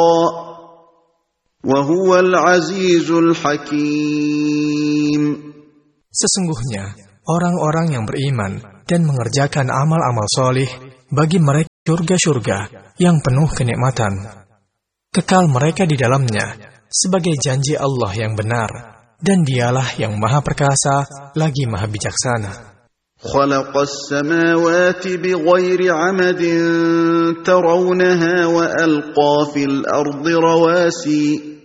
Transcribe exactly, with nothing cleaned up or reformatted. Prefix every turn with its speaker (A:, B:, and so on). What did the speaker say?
A: وهو العزيز الحكيم.
B: Sesungguhnya orang-orang yang beriman dan mengerjakan amal-amal solih, bagi mereka surga-surga yang penuh kenikmatan, kekal mereka di dalamnya, sebagai janji Allah yang benar, dan dialah yang maha perkasa lagi maha bijaksana.
A: خلق السماوات بغير عمد ترونها وألقى في الأرض رواسي